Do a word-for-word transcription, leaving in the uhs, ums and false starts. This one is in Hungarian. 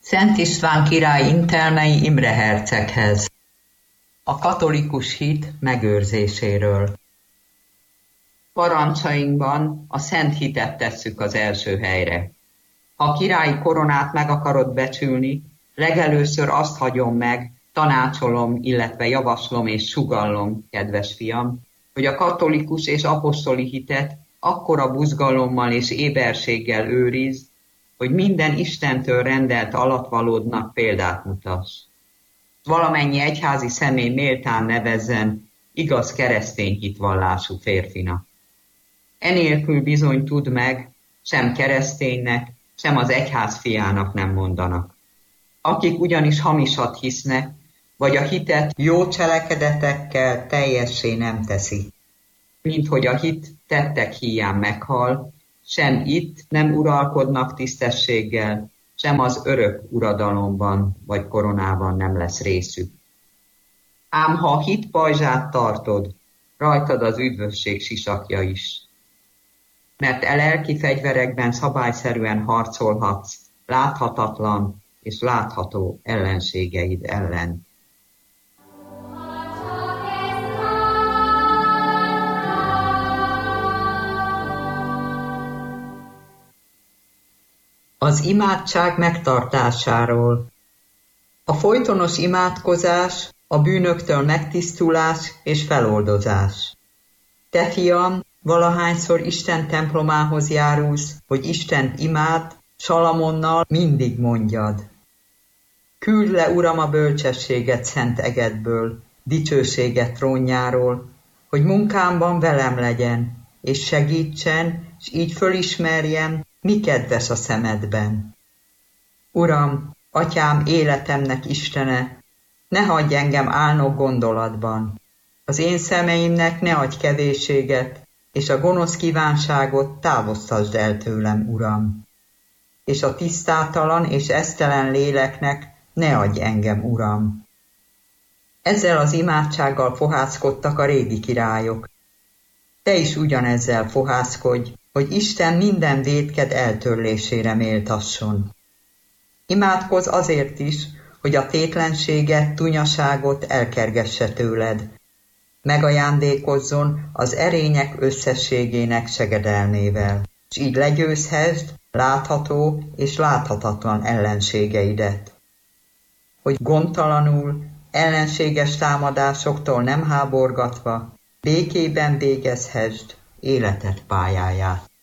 Szent István király intelmei Imre herceghez. A katolikus hit megőrzéséről. Parancsainkban a szent hitet tesszük az első helyre. Ha a királyi koronát meg akarod becsülni, legelőször azt hagyom meg, tanácsolom, illetve javaslom és sugallom, kedves fiam, hogy a katolikus és apostoli hitet akkora buzgalommal és éberséggel őrizd, hogy minden Istentől rendelt alatvalódnak példát mutass. Valamennyi egyházi személy méltán nevezzen igaz keresztény hitvallású férfinak. Enélkül bizony tudd meg, sem kereszténynek, sem az egyház fiának nem mondanak. Akik ugyanis hamisat hisznek, vagy a hitet jó cselekedetekkel teljessé nem teszi. Mint hogy a hit tettek híján meghal, sem itt nem uralkodnak tisztességgel, sem az örök uradalomban vagy koronában nem lesz részük. Ám ha a hit pajzsát tartod, rajtad az üdvösség sisakja is. Mert e lelki fegyverekben szabályszerűen harcolhatsz láthatatlan és látható ellenségeid ellen. Az imádság megtartásáról. A folytonos imádkozás, a bűnöktől megtisztulás és feloldozás. Te, fiam, valahányszor Isten templomához járulsz, hogy Istent imád, Salamonnal mindig mondjad. Küld le, Uram, a bölcsességet szent egedből, dicsőséget trónjáról, hogy munkámban velem legyen, és segítsen, s így fölismerjem, mi kedves a szemedben. Uram, Atyám, életemnek Istene, ne hagyj engem álnok gondolatban. Az én szemeimnek ne adj kevésséget, és a gonosz kívánságot távoztasd el tőlem, Uram. És a tisztátalan és esztelen léleknek ne adj engem, Uram. Ezzel az imádsággal fohászkodtak a régi királyok. Te is ugyanezzel fohászkodj, hogy Isten minden vétked eltörlésére méltasson. Imádkozz azért is, hogy a tétlenséget, tunyaságot elkergesse tőled, megajándékozzon az erények összességének segedelmével, s így legyőzhesd látható és láthatatlan ellenségeidet. Hogy gondtalanul, ellenséges támadásoktól nem háborgatva, békében végezhesd életed pályáját.